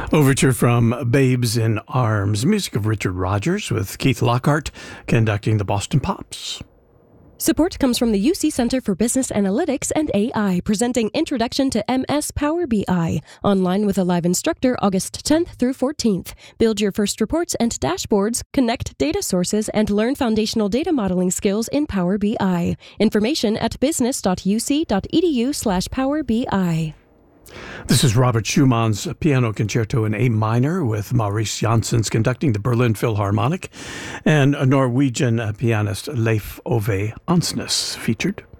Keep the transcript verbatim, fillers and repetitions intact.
Overture from Babes in Arms, music of Richard Rodgers with Keith Lockhart conducting the Boston Pops. Support comes from the U C Center for Business Analytics and A I, presenting Introduction to M S Power B I, online with a live instructor August tenth through fourteenth. Build your first reports and dashboards, connect data sources, and learn foundational data modeling skills in Power B I. Information at business.uc.edu slash Power BI. This is Robert Schumann's Piano Concerto in A minor with Maurice Janssens conducting the Berlin Philharmonic and a Norwegian pianist Leif Ove Ansnes featured.